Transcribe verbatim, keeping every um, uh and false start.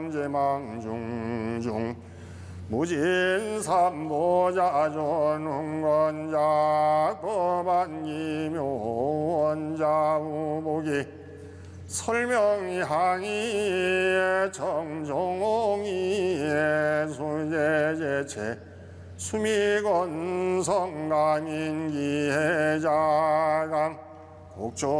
제망중중 무진삼보자존흥건자 법안기묘원자 우복이 설명향이 정종홍이 수제제체 수미건성감인기해자강 곡조